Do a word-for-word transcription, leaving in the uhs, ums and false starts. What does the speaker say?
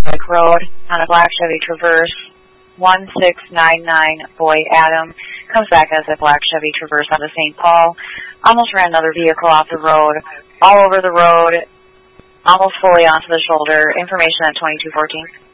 Lake Road on a black Chevy Traverse. one six nine nine boy Adam comes back as a black Chevy Traverse out of Saint Paul. Almost ran another vehicle off the road, all over the road, almost fully onto the shoulder. Information at twenty-two fourteen.